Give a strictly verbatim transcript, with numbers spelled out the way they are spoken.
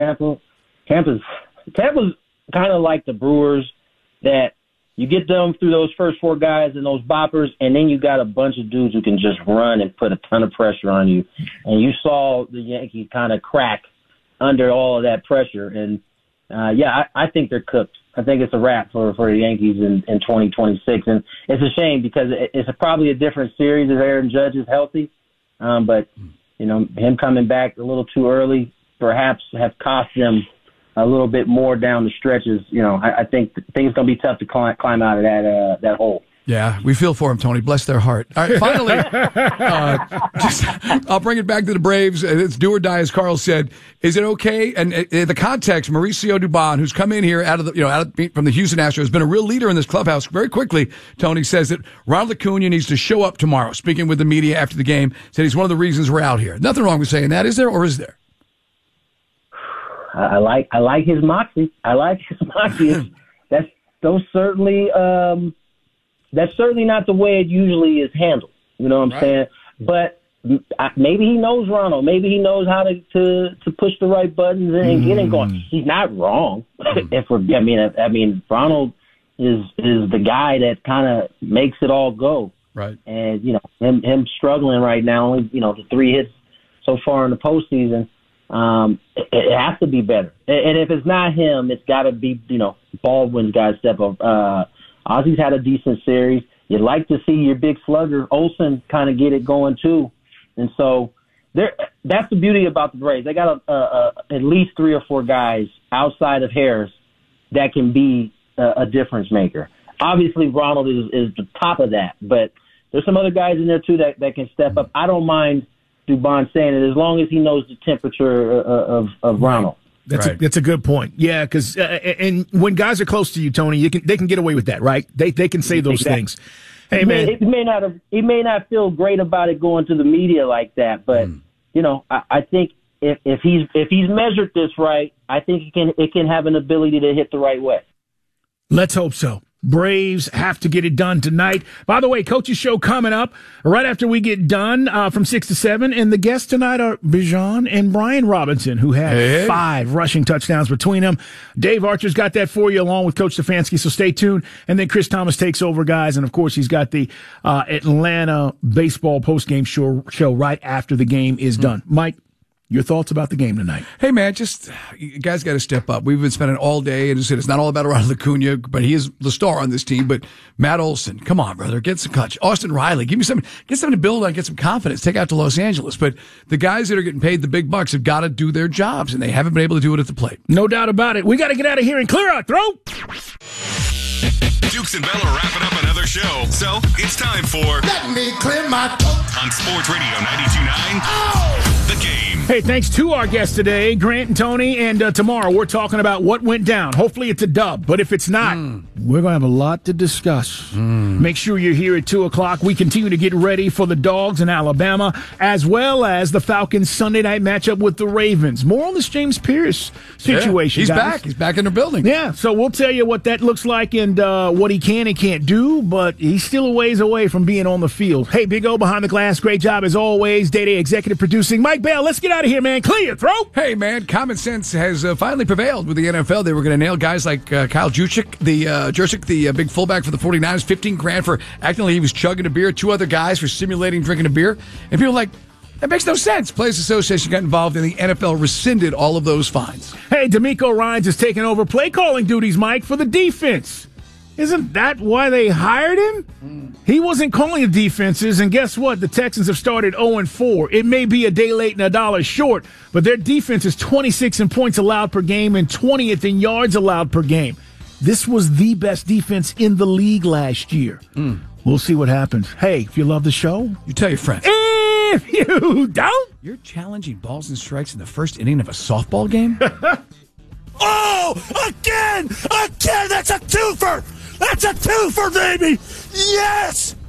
Tampa, Tampa's Tampa's kind of like the Brewers, that you get them through those first four guys and those boppers, and then you got a bunch of dudes who can just run and put a ton of pressure on you. And you saw the Yankees kind of crack under all of that pressure. And, uh, yeah, I, I think they're cooked. I think it's a wrap for, for the Yankees in, in twenty twenty-six. And it's a shame because it, it's a, probably a different series if Aaron Judge is healthy. Um, but, you know, him coming back a little too early perhaps have cost them a little bit more down the stretches. You know, I, I think things are going to be tough to climb, climb out of that uh, that hole. Yeah, we feel for him, Tony. Bless their heart. All right, finally, uh, just, I'll bring it back to the Braves. It's do or die, as Carl said. Is it okay? And in the context, Mauricio Dubon, who's come in here out of the, you know, out of, from the Houston Astros, has been a real leader in this clubhouse. Very quickly, Tony says that Ronald Acuna needs to show up tomorrow. Speaking with the media after the game, said he's one of the reasons we're out here. Nothing wrong with saying that, is there, or is there? I like I like his moxie. I like his moxie. That's those certainly. Um, That's certainly not the way it usually is handled. You know what I'm right. saying? But maybe he knows Ronald. Maybe he knows how to, to, to push the right buttons and mm. get it going. He's not wrong. Mm. if we're, I mean, I mean, Ronald is is the guy that kind of makes it all go. Right. And you know, him him struggling right now. Only you know the three hits so far in the postseason. Um, it, it has to be better. And if it's not him, it's got to be you know Baldwin's got to step up. Uh, Ozzy's had a decent series. You'd like to see your big slugger, Olsen, kind of get it going too. And so there, that's the beauty about the Braves. They got a, a, a, at least three or four guys outside of Harris that can be a, a difference maker. Obviously, Ronald is, is the top of that, but there's some other guys in there too that, that can step up. I don't mind Dubon saying it as long as he knows the temperature of, of, of Ronald. That's right. a, that's a good point. Yeah, because uh, and when guys are close to you, Tony, you can they can get away with that, right? They they can say those exactly. things. Hey, he man, may, he may not have, he may not feel great about it going to the media like that, but mm. you know, I, I think if if he's if he's measured this right, I think it can it can have an ability to hit the right way. Let's hope so. Braves have to get it done tonight. By the way, Coach's Show coming up right after we get done uh, from six to seven. And the guests tonight are Bijan and Brian Robinson, who had hey. five rushing touchdowns between them. Dave Archer's got that for you along with Coach Stefanski, so stay tuned. And then Chris Thomas takes over, guys. And, of course, he's got the uh, Atlanta baseball postgame show, show right after the game is done. Mm-hmm. Mike? Your thoughts about the game tonight? Hey, man, just you guys got to step up. We've been spending all day, and it's not all about Ronald Acuna, but he is the star on this team. But Matt Olson, come on, brother, get some clutch. Austin Riley, give me some, get something to build on, get some confidence. Take out to Los Angeles. But the guys that are getting paid the big bucks have got to do their jobs, and they haven't been able to do it at the plate. No doubt about it. We got to get out of here and clear out. Throw. Dukes and Bell are wrapping up another show, so it's time for Let Me Clear My Throat on Sports Radio ninety-two point nine. Oh! The Game. Hey, thanks to our guests today, Grant and Tony, and uh, tomorrow we're talking about what went down. Hopefully it's a dub, but if it's not, mm. we're going to have a lot to discuss. Mm. Make sure you're here at two o'clock. We continue to get ready for the Dogs in Alabama, as well as the Falcons Sunday night matchup with the Ravens. More on this James Pierce situation, yeah, he's guys. back. He's back in the building. Yeah, so we'll tell you what that looks like and uh, what he can and can't do, but he's still a ways away from being on the field. Hey, Big O behind the glass, great job as always. Day-to-day executive producing. Mike Bell, let's get out of here, man. Clear, throw. Hey, man, common sense has uh, finally prevailed with the N F L. They were going to nail guys like uh, Kyle Juszczyk, the uh, Juszczyk, the uh, big fullback for the forty-niners, fifteen grand for acting like he was chugging a beer, two other guys for simulating drinking a beer. And people are like, that makes no sense. Players Association got involved and the N F L rescinded all of those fines. Hey, D'Amico Ryans is taking over play calling duties, Mike, for the defense. Isn't that why they hired him? Mm. He wasn't calling the defenses, and guess what? The Texans have started oh and four. It may be a day late and a dollar short, but their defense is twenty-six in points allowed per game and twentieth in yards allowed per game. This was the best defense in the league last year. Mm. We'll see what happens. Hey, if you love the show, you tell your friends. If you don't, you're challenging balls and strikes in the first inning of a softball game? Oh, again! Again! That's a twofer! That's a twofer, baby! Yes!